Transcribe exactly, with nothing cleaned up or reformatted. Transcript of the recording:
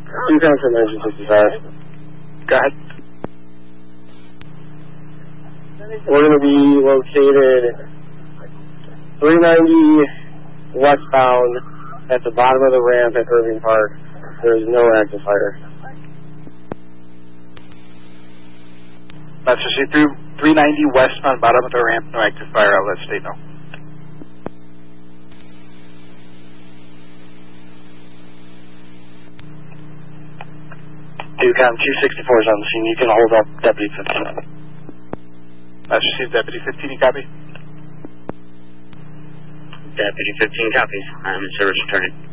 Two times for nine sixty-five. Go ahead. We're going to be located three ninety westbound at the bottom of the ramp at Irving Park. There is no active fire. Let's just say through three ninety westbound, bottom of the ramp, no active fire outlet, state no. Ducom two sixty-four is on the scene. You can hold up Deputy fifteen. Let's receive Deputy fifteen, you copy? Deputy fifteen copies. I'm in service returning.